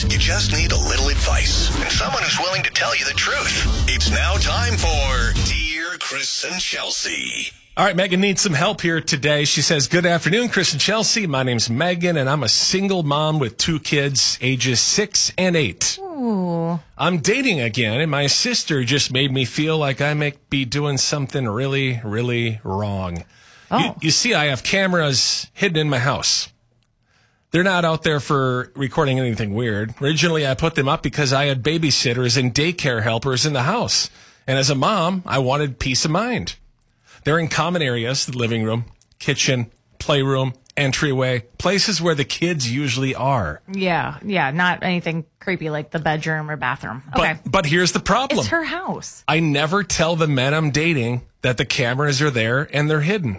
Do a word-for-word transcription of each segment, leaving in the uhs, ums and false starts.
you just need a little advice and someone who's willing to tell you the truth. It's now time for Dear Chris and Chelsea. All right, Megan needs some help here today. She says, good afternoon, Chris and Chelsea. My name's Megan, and I'm a single mom with two kids, ages six and eight. Ooh. I'm dating again, and my sister just made me feel like I may be doing something really, really wrong. Oh. You, you see, I have cameras hidden in my house. They're not out there for recording anything weird. Originally, I put them up because I had babysitters and daycare helpers in the house. And as a mom, I wanted peace of mind. They're in common areas, the living room, kitchen, playroom, entryway, places where the kids usually are. Yeah, yeah, not anything creepy like the bedroom or bathroom. Okay. But, but here's the problem. It's her house. I never tell the men I'm dating that the cameras are there and they're hidden.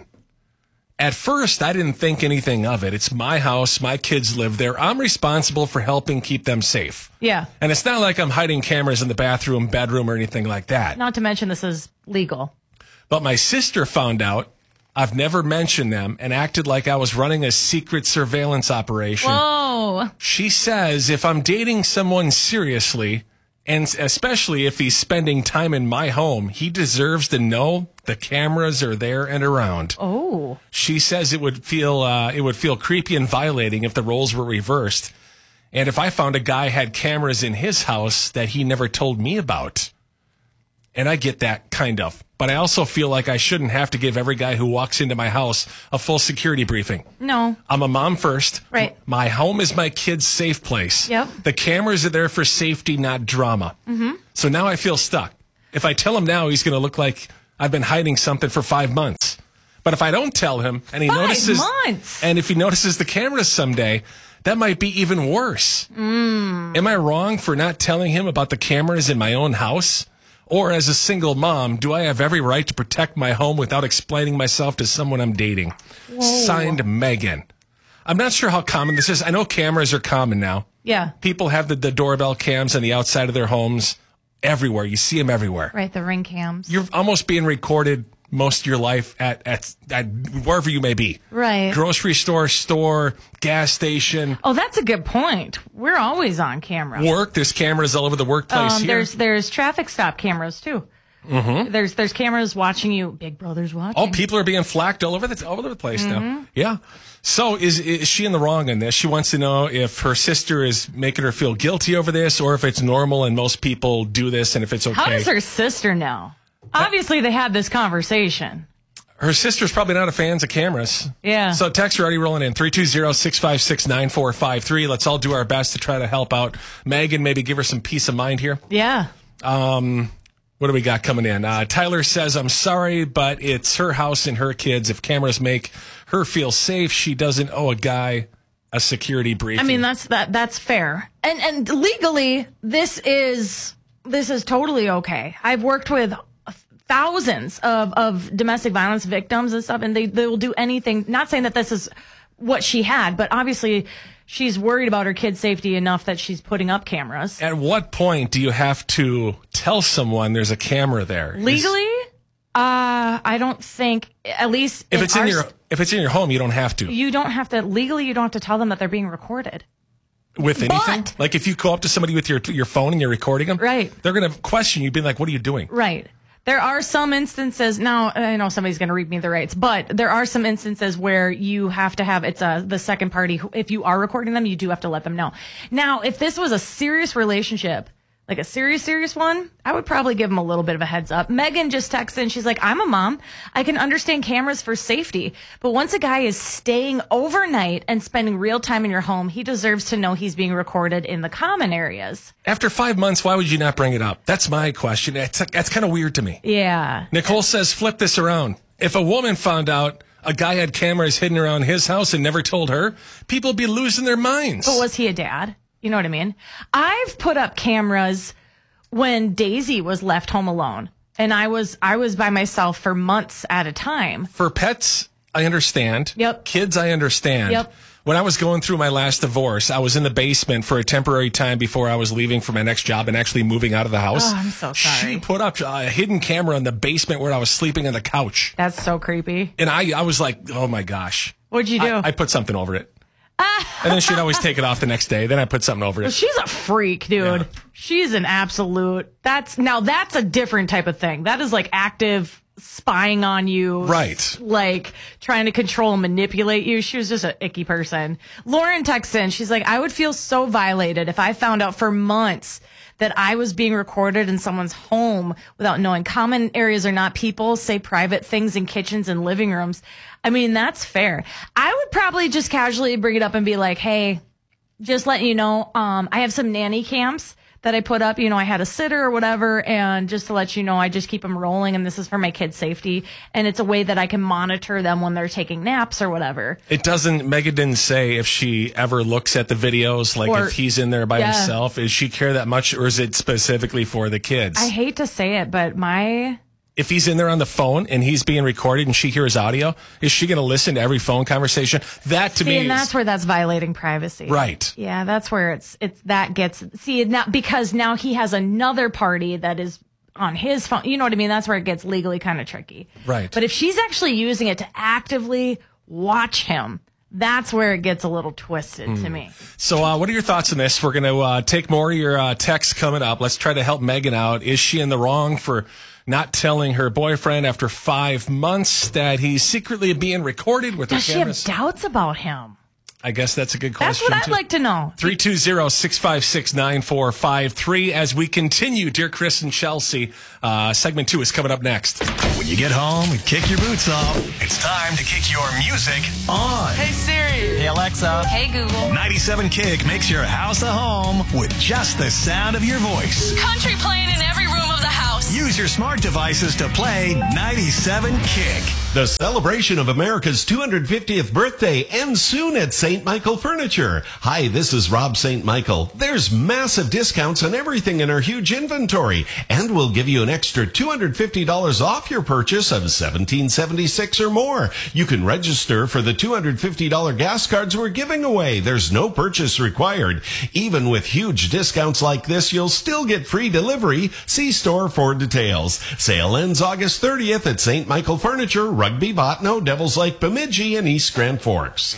At first, I didn't think anything of it. It's my house. My kids live there. I'm responsible for helping keep them safe. Yeah. And it's not like I'm hiding cameras in the bathroom, bedroom, or anything like that. Not to mention this is legal. But my sister found out I've never mentioned them and acted like I was running a secret surveillance operation. Whoa. She says if I'm dating someone seriously, and especially if he's spending time in my home, he deserves to know the cameras are there and around. Oh. She says it would feel uh, it would feel creepy and violating if the roles were reversed. And if I found a guy had cameras in his house that he never told me about. And I get that, kind of. But I also feel like I shouldn't have to give every guy who walks into my house a full security briefing. No. I'm a mom first. Right. My home is my kid's safe place. Yep. The cameras are there for safety, not drama. Mm-hmm. So now I feel stuck. If I tell him now, he's going to look like I've been hiding something for five months. But if I don't tell him, and he five notices, months. and if he notices the cameras someday, that might be even worse. Mm. Am I wrong for not telling him about the cameras in my own house? Or as a single mom, do I have every right to protect my home without explaining myself to someone I'm dating? Whoa. Signed, Megan. I'm not sure how common this is. I know cameras are common now. Yeah. People have the, the doorbell cams on the outside of their homes everywhere. You see them everywhere. Right, the ring cams. You're almost being recorded most of your life at, at, at wherever you may be. Right. Grocery store, store, gas station. Oh, that's a good point. We're always on camera. Work. There's cameras all over the workplace um, here. There's there's traffic stop cameras too. Mm-hmm. There's there's cameras watching you. Big Brother's watching. Oh, people are being flacked all over the all over the place Mm-hmm. now. Yeah. So is is she in the wrong on this? She wants to know if her sister is making her feel guilty over this, or if it's normal and most people do this, and if it's okay. How does her sister know? Obviously, they had this conversation. Her sister's probably not a fan of cameras. Yeah. So texts are already rolling in. three two zero, six five six, nine four five three. Let's all do our best to try to help out Megan, maybe give her some peace of mind here. Yeah. Um, what do we got coming in? Uh, Tyler says, I'm sorry, but it's her house and her kids. If cameras make her feel safe, she doesn't owe a guy a security briefing. I mean, that's that that's fair. And and legally, this is this is totally okay. I've worked with thousands of, of domestic violence victims and stuff, and they, they will do anything. Not saying that this is what she had, but obviously she's worried about her kid's safety enough that she's putting up cameras. At what point do you have to tell someone there's a camera there? Legally, Is, uh, I don't think, at least if in it's in our your st- if it's in your home, you don't have to. you don't have to legally. You don't have to tell them that they're being recorded. With anything? But- Like if you go up to somebody with your your phone and you're recording them, Right. They're going to question you, be like, "What are you doing?" Right. There are some instances, now I know somebody's going to read me the rights, but there are some instances where you have to have, it's a, the second party, who- if you are recording them, you do have to let them know. Now, if this was a serious relationship, like a serious, serious one, I would probably give them a little bit of a heads up. Megan just texted in, she's like, I'm a mom. I can understand cameras for safety, but once a guy is staying overnight and spending real time in your home, he deserves to know he's being recorded in the common areas. After five months, why would you not bring it up? That's my question. That's, that's kind of weird to me. Yeah. Nicole says, flip this around. If a woman found out a guy had cameras hidden around his house and never told her, people would be losing their minds. But was he a dad? You know what I mean? I've put up cameras when Daisy was left home alone, and I was I was by myself for months at a time. For pets, I understand. Yep. Kids, I understand. Yep. When I was going through my last divorce, I was in the basement for a temporary time before I was leaving for my next job and actually moving out of the house. Oh, I'm so sorry. She put up a hidden camera in the basement where I was sleeping on the couch. That's so creepy. And I, I was like, oh my gosh. What'd you do? I, I put something over it. And then she'd always take it off the next day. Then I put something over it. She's a freak, dude. Yeah. She's an absolute. That's now that's a different type of thing. That is like active spying on you. Right. Like trying to control and manipulate you. She was just an icky person. Lauren texts in. She's like, I would feel so violated if I found out for months that I was being recorded in someone's home without knowing. Common areas are not people, say private things in kitchens and living rooms. I mean, that's fair. I would probably just casually bring it up and be like, hey, just letting you know, um, I have some nanny cams that I put up. You know, I had a sitter or whatever, and just to let you know, I just keep them rolling, and this is for my kids' safety, and it's a way that I can monitor them when they're taking naps or whatever. It doesn't, Megan didn't say if she ever looks at the videos, like Or- if he's in there by yeah. himself. Does she care that much, or is it specifically for the kids? I hate to say it, but my... If he's in there on the phone and he's being recorded and she hears audio, is she going to listen to every phone conversation? That to See, me and is... that's where that's violating privacy. Right. Yeah, that's where it's it's that gets see not because now he has another party that is on his phone. You know what I mean? That's where it gets legally kind of tricky. Right. But if she's actually using it to actively watch him, that's where it gets a little twisted Mm. to me. So uh, what are your thoughts on this? We're going to uh, take more of your uh, texts coming up. Let's try to help Megan out. Is she in the wrong for not telling her boyfriend after five months that he's secretly being recorded with Does her she cameras? have doubts about him? I guess that's a good That's question. what I'd too. like to know. three two zero, six five six, nine four five three. As we continue, Dear Chris and Chelsea, uh, segment two is coming up next. When you get home and kick your boots off, it's time to kick your music on. Hey Siri. Hey Alexa. Hey Google. ninety-seven Kick makes your house a home with just the sound of your voice. Country playing in every room of the house. Use your smart devices to play ninety-seven Kick. The celebration of America's two hundred fiftieth birthday ends soon at Saint Michael Furniture. Hi, this is Rob Saint Michael. There's massive discounts on everything in our huge inventory, and we'll give you an extra two hundred fifty dollars off your purchase of seventeen seventy-six or more. You can register for the two hundred fifty dollars gas cards we're giving away. There's no purchase required. Even with huge discounts like this, you'll still get free delivery. See store for details. Sale ends August thirtieth at Saint Michael Furniture, Rugby, Botno, Devils Lake, Bemidji, and East Grand Forks.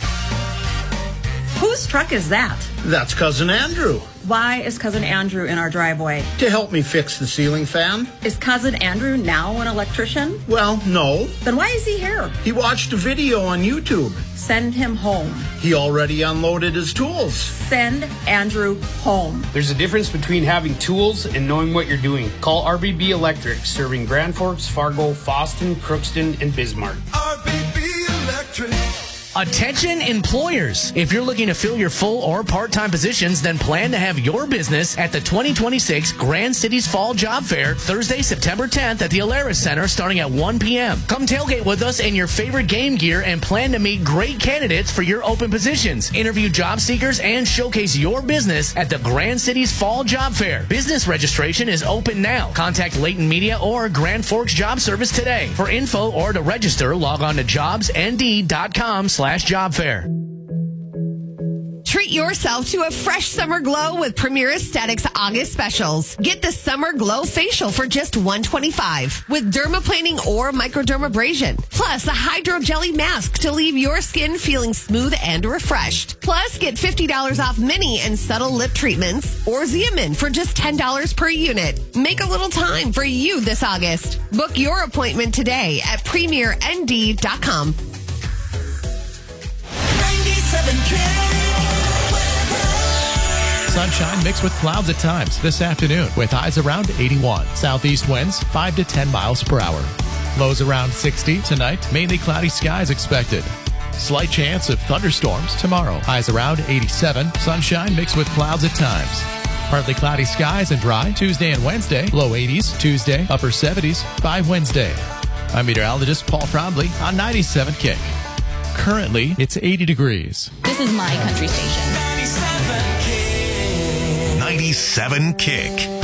Whose truck is that? That's Cousin Andrew. Why is Cousin Andrew in our driveway? To help me fix the ceiling fan? Is Cousin Andrew now an electrician? Well, no. Then why is he here? He watched a video on YouTube. Send him home. He already unloaded his tools. Send Andrew home. There's a difference between having tools and knowing what you're doing. Call R B B Electric, serving Grand Forks, Fargo, Fosston, Crookston, and Bismarck. R B B Electric. Attention employers. If you're looking to fill your full or part-time positions, then plan to have your business at the twenty twenty-six Grand Cities Fall Job Fair, Thursday, September tenth at the Alaris Center starting at one p.m. Come tailgate with us in your favorite game gear and plan to meet great candidates for your open positions. Interview job seekers and showcase your business at the Grand Cities Fall Job Fair. Business registration is open now. Contact Layton Media or Grand Forks Job Service today. For info or to register, log on to jobs n d dot com slash job fair. Treat yourself to a fresh summer glow with Premier Aesthetics August specials. Get the Summer Glow Facial for just one hundred twenty-five dollars with dermaplaning or microdermabrasion. Plus a hydro jelly mask to leave your skin feeling smooth and refreshed. Plus get fifty dollars off mini and subtle lip treatments or Xeomin for just ten dollars per unit. Make a little time for you this August. Book your appointment today at premier n d dot com. Sunshine mixed with clouds at times this afternoon with highs around eighty-one. Southeast winds five to ten miles per hour. Lows around sixty tonight. Mainly cloudy skies expected. Slight chance of thunderstorms tomorrow. Highs around eighty-seven. Sunshine mixed with clouds at times. Partly cloudy skies and dry Tuesday and Wednesday. Low eighties. Tuesday, upper seventies by Wednesday. I'm meteorologist Paul Trombley on ninety-seven Kick. Currently, it's eighty degrees. This is my country station. ninety-seven Kick.